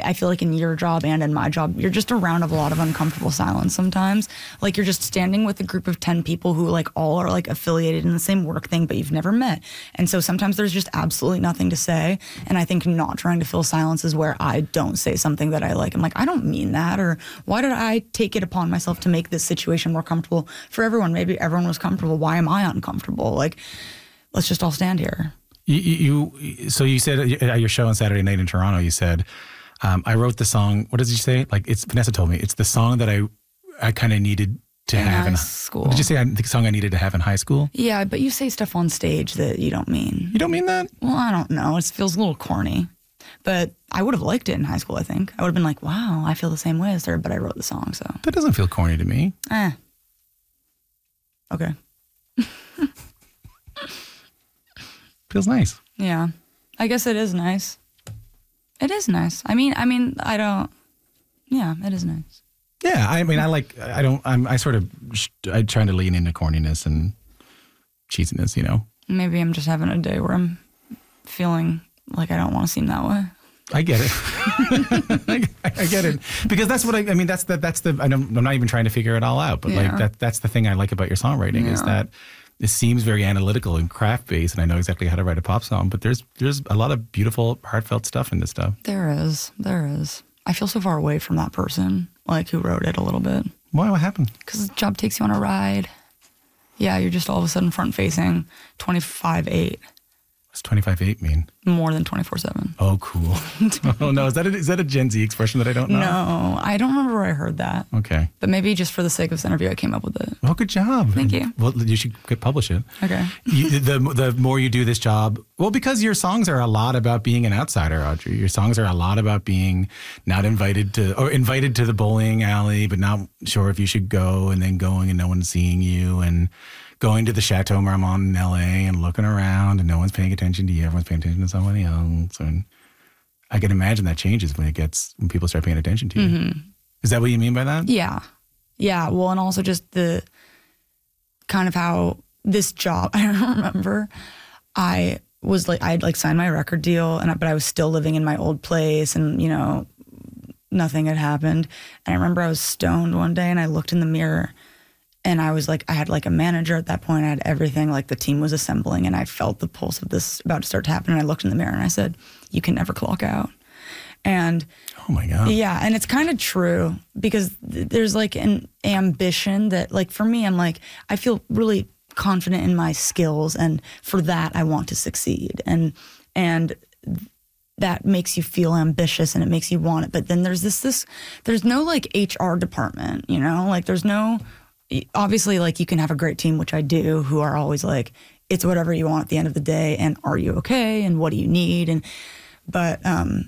I feel like in your job and in my job, you're just around a lot of uncomfortable silence sometimes. Like you're just standing with a group of 10 people who like all are like affiliated in the same work thing, but you've never met. And so sometimes there's just absolutely nothing to say. And I think not trying to fill silence is where I don't say something that I like. I'm like, I don't mean that. Or why did I take it upon myself to make this situation more comfortable for everyone? Maybe everyone was comfortable. Why am I uncomfortable? Like, let's just all stand here. So you said at your show on Saturday night in Toronto, you said, I wrote the song. What did you say? Like Vanessa told me it's the song that I kind of needed to have in high school. Did you say the song I needed to have in high school? Yeah, but you say stuff on stage that you don't mean. You don't mean that? Well, I don't know. It feels a little corny. But I would have liked it in high school, I think. I would have been like, wow, I feel the same way as her, but I wrote the song, so. That doesn't feel corny to me. Okay. Feels nice. Yeah. I guess it is nice. It is nice. I mean, I don't, yeah, it is nice. Yeah, I mean, I try to lean into corniness and cheesiness, you know? Maybe I'm just having a day where I'm feeling like I don't want to seem that way. I get it. I get it. Because that's what I'm not even trying to figure it all out, but like that's the thing I like about your songwriting is that it seems very analytical and craft-based, and I know exactly how to write a pop song, but there's a lot of beautiful, heartfelt stuff in this stuff. There is. I feel so far away from that person, like, who wrote it a little bit. Why? What happened? Because the job takes you on a ride. Yeah, you're just all of a sudden front-facing 25/8. What's 25/8 mean? More than 24/7. Oh, cool. Oh, no. Is that a Gen Z expression that I don't know? No, I don't remember where I heard that. Okay. But maybe just for the sake of this interview, I came up with it. Well, good job. Thank you. Well, you should publish it. Okay. The more you do this job, well, because your songs are a lot about being an outsider, Audrey. Your songs are a lot about being not invited to the bowling alley, but not sure if you should go, and then going and no one's seeing you, and going to the Chateau Marmont in LA and looking around and no one's paying attention to you. Everyone's paying attention to somebody else. And I can imagine that changes when people start paying attention to you. Mm-hmm. Is that what you mean by that? Yeah. Yeah. Well, and also just the kind of how this job, I remember I had signed my record deal, but I was still living in my old place, and, you know, nothing had happened. And I remember I was stoned one day and I looked in the mirror. And I was like, I had like a manager at that point. I had everything, like the team was assembling, and I felt the pulse of this about to start to happen. And I looked in the mirror and I said, you can never clock out. And oh my God. Yeah. And it's kind of true, because there's like an ambition that, like, for me, I'm like, I feel really confident in my skills, and for that I want to succeed. And that makes you feel ambitious and it makes you want it. But then there's there's no like HR department, you know, like there's no, obviously, like, you can have a great team, which I do, who are always like, it's whatever you want at the end of the day, and are you okay, and what do you need, but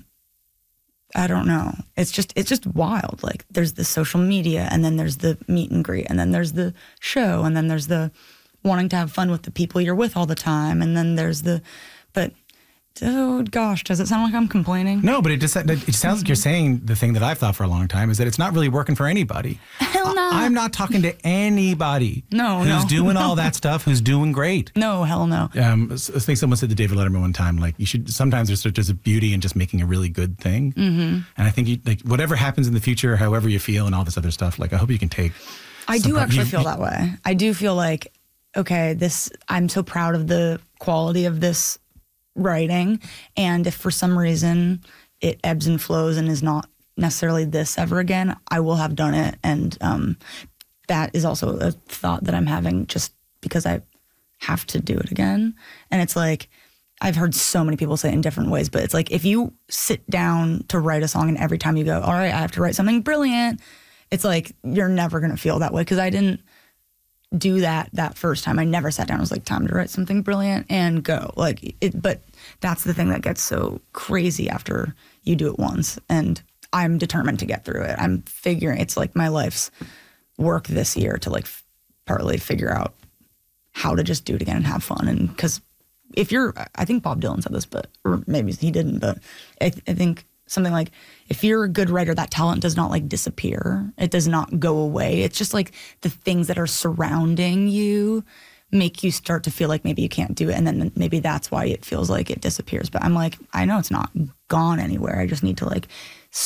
I don't know. It's just wild. Like, there's the social media, and then there's the meet and greet, and then there's the show, and then there's the wanting to have fun with the people you're with all the time, and then there's but oh gosh, does it sound like I'm complaining? No, but it sounds like you're saying the thing that I've thought for a long time, is that it's not really working for anybody. Hell no. I'm not talking to anybody who's doing all that stuff, who's doing great. No, hell no. I think someone said to David Letterman one time, like, sometimes there's a beauty in just making a really good thing. Mm-hmm. And I think whatever happens in the future, however you feel and all this other stuff, like, I hope you can take. I do actually feel that way. I do feel like, okay, I'm so proud of the quality of this writing, and if for some reason it ebbs and flows and is not necessarily this ever again, I will have done it. And that is also a thought that I'm having, just because I have to do it again. And it's like, I've heard so many people say it in different ways, but it's like, if you sit down to write a song and every time you go, all right, I have to write something brilliant, it's like, you're never going to feel that way. Because I didn't do that first time. I never sat down and was like, time to write something brilliant and go. But that's the thing that gets so crazy after you do it once. And I'm determined to get through it. I'm figuring, it's like my life's work this year to like partly figure out how to just do it again and have fun. And because I think Bob Dylan said this, or maybe he didn't, but I think something like, if you're a good writer, that talent does not like disappear. It does not go away. It's just like the things that are surrounding you make you start to feel like maybe you can't do it. And then maybe that's why it feels like it disappears. But I'm like, I know it's not gone anywhere. I just need to like